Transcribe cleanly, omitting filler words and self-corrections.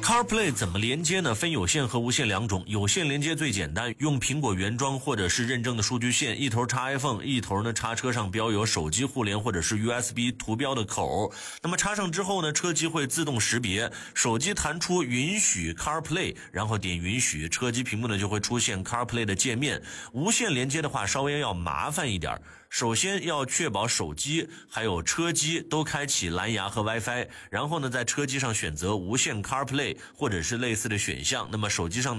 CarPlay 怎么连接呢？分有线和无线两种。有线连接最简单，用苹果原装或者是认证的数据线，一头插 iPhone， 一头呢插车上标有手机互联或者是 USB 图标的口。那么插上之后呢，车机会自动识别，手机弹出允许 CarPlay， 然后点允许，车机屏幕呢就会出现 CarPlay 的界面。无线连接的话稍微要麻烦一点，首先要确保手机还有车机都开启蓝牙和 WiFi， 然后呢在车机上选择无线 CarPlay或者是类似的选项，那么手机上